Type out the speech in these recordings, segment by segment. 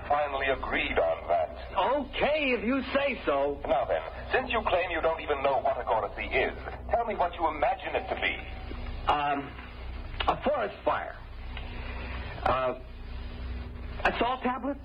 finally agreed on that. Okay, if you say so. Now then, since you claim you don't even know what a Gorisy is, tell me what you imagine it to be. A forest fire. A salt tablet?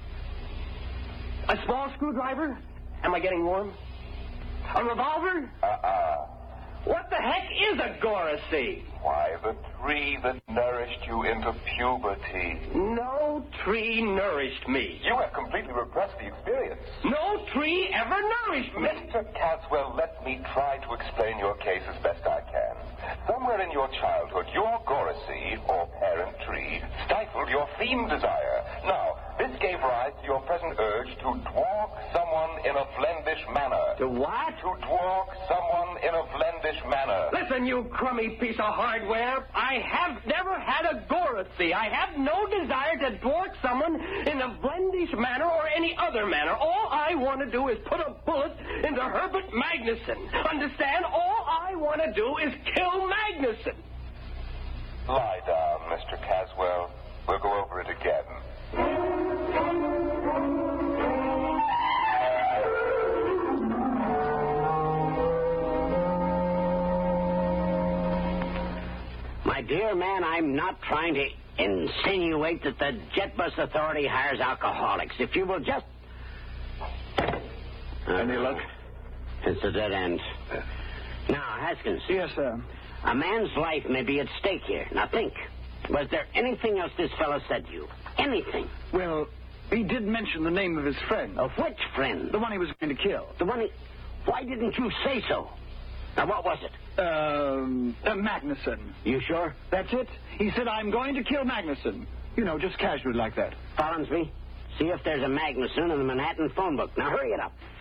A small screwdriver? Am I getting warm? A revolver? What the heck is a Gorisy? Why, the tree that nourished you into puberty. No tree nourished me. You have completely repressed the experience. No tree ever nourished me. Mr. Caswell, let me try to explain your case as best I can. Somewhere in your childhood, your Gorisy, or parent tree, stifled your theme desire. Now, this gave rise to your present urge to dwarf someone in a Flendish manner. To what? To dwarf someone in a Flendish manner. Listen, you crummy piece of hardware. I have never had a Gorisy. I have no desire to dwarf someone in a Flendish manner or any other manner. All I want to do is put a bullet into Herbert Magnuson. Understand? All I want to do is kill Magnuson. Lie down, Mr. Caswell. We'll go over it again. My dear man, I'm not trying to insinuate that the Jet Bus Authority hires alcoholics. If you will just... Any luck? It's a dead end. Now, Haskins. Yes, sir. A man's life may be at stake here. Now, think. Was there anything else this fellow said to you? Anything? Well, he did mention the name of his friend. Of which friend? The one he was going to kill. The one he... Why didn't you say so? Now, what was it? Magnuson. You sure? That's it. He said, I'm going to kill Magnuson. You know, just casually like that. Follinsby, see if there's a Magnuson in the Manhattan phone book. Now, hurry it up.